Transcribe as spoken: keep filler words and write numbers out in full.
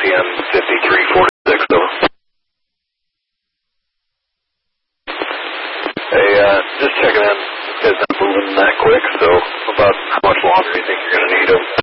C M fifty-three forty-six, over. Hey, uh, just checking in. This guy's not moving that quick, so about how much longer do you think you're going to need him?